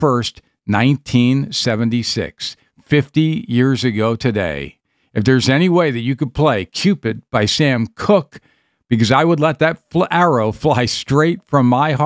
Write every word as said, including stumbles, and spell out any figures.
first, nineteen seventy-six, fifty years ago today. If there's any way that you could play Cupid by Sam Cooke, because I would let that fl- arrow fly straight from my heart